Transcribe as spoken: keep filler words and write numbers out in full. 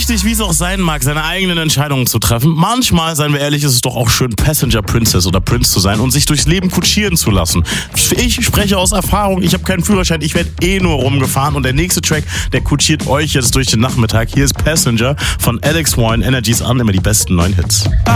wichtig, wie es auch sein mag, seine eigenen Entscheidungen zu treffen. Manchmal, seien wir ehrlich, ist es doch auch schön, Passenger Princess oder Prince zu sein und sich durchs Leben kutschieren zu lassen. Ich spreche aus Erfahrung, ich habe keinen Führerschein, ich werde eh nur rumgefahren und der nächste Track, der kutschiert euch jetzt durch den Nachmittag. Hier ist Passenger von Alex Warren, Energies an, immer die besten neuen Hits.